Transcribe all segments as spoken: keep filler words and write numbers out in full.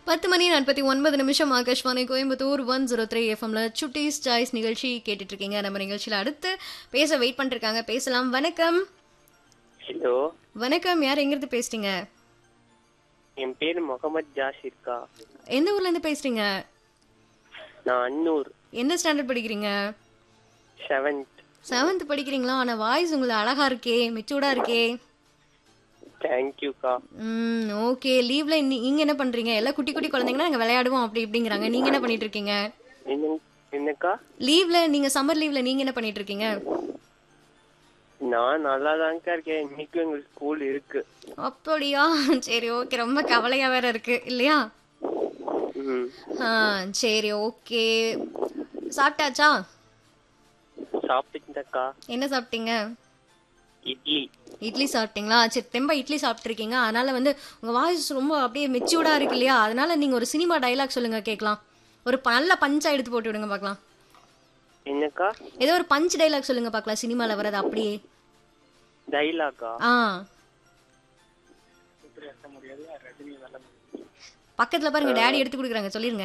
பத்து மணி நாற்பத்தி ஒன்பது நிமிஷம் Akashvani Coimbatore one zero three எஃப்எம்ல சுட்டீஸ் சாய்ஸ் நிகழ்ச்சி கேட்டுட்டு இருக்கீங்க. நம்ம நிகழ்ச்சியில அடுத்து பேச வெயிட் பண்ணிருக்காங்க. பேசலாம். வணக்கம். ஹலோ, வணக்கம். யார் எங்கிருந்து பேசுறீங்க? என் பேரு முகமது ஜாசிர்கா. எந்த ஊர்ல இருந்து பேசுறீங்க? நான் அன்னூர். எந்த ஸ்டாண்டர்ட் படிக்கிறீங்க? செவன்த். செவன்த் படிக்கிறீங்களா? ஆனா வாய்ஸ் உங்களுக்கு அழகா இருக்கே, மெச்சூர்டா இருக்கே. தேங்க்யூக்கா. ம் ஓகே. லீவ்ல நீங்க என்ன பண்றீங்க? எல்லாம் குட்டி குட்டி குழந்தைங்கன்னா நாங்க விளையாடுவோம் அப்படி இப்படிங்கிறாங்க. நீங்க என்ன பண்ணிட்டு இருக்கீங்க? என்ன என்னக்கா? லீவ்ல நீங்க சம்மர் லீவ்ல நீங்க என்ன பண்ணிட்டு இருக்கீங்க? நான் நல்லா தான்க்கா இருக்கேன். இன்னைக்கு எங்களுக்கு ஸ்கூல் இருக்கு. அப்படியா? சரி ஓகே. ரொம்ப கவலையா வேற இருக்கு இல்லையா? ம். ஆ சரி ஓகே. சாப்பிட்டாச்சா? சாப்பிட்டுக்கா. என்ன சாப்பிட்டீங்க? இட்லி. இட்லி சாப்பிட்டீங்களா? சரி தெம்பா இட்லி சாப்பிட்ருக்கீங்க. அதனால வந்து உங்க வாய்ஸ் ரொம்ப அப்படியே மெச்சூர்டா இருக்கு இல்லையா? அதனால நீங்க ஒரு சினிமா டைலாக் சொல்லுங்க கேட்கலாம். ஒரு ப- நல்ல பஞ்சா எடுத்து போட்டு விடுங்க பார்க்கலாம். என்னக்கா? ஏதோ ஒரு பஞ்ச் டைலாக் சொல்லுங்க பார்க்கலாம். சினிமால வர்றது அப்படியே. டைலாக்கா? ஆ பக்கத்துல பாருங்க, டேடி எடுத்து கொடுக்குறாங்க. சொல்லிருங்க.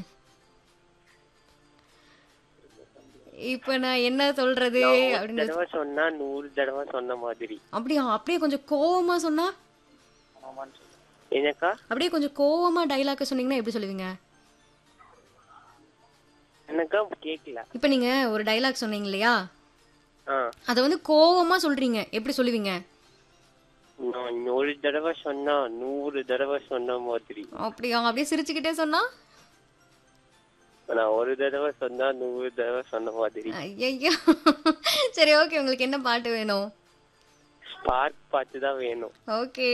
இப்ப நான் என்ன சொல்றது நான் ஒரு அப்படின்னு யோசி- தடவை சொன்னா நூறு தடவை சொன்ன மாதிரி. அப்படியா? அப்படியே கொஞ்சம் கோவமா சொன்னா? என்னக்கா? அப்படியே கொஞ்சம் கோவமா டைலாக் சொன்னீங்கன்னா எப்படி சொல்லுவீங்க? என்னக்கா கேக்கல? இப்ப நீங்க ஒரு டைலாக் சொன்னீங்க இல்லையா? ஆ, அத வந்து கோவமா சொல்றீங்க. எப்படி சொல்லுவீங்க? நான் ஒரு தடவை சொன்னா நூறு தடவை சொன்ன மாதிரி. அப்படியா? அப்படியே சிரிச்சுக்கிட்டே சொன்னா? நான் ஒரு தடவை சொன்னா நூறு தடவை சொன்ன மாதிரி. ஐயையோ. சரி ஓகே. உங்களுக்கு என்ன பாட்டு வேணும்? ஸ்பார்க் பார்த்து தான் வேணும். ஓகே.